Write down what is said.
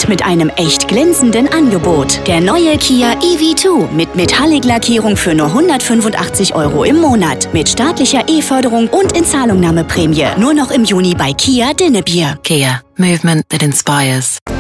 mit einem echt glänzenden Angebot. Der neue Kia EV2 mit Metallic-Lackierung für nur 185 € im Monat. Mit staatlicher E-Förderung und Inzahlungnahmeprämie. Nur noch im Juni bei Kia Dinnebier. Kia. Movement that inspires.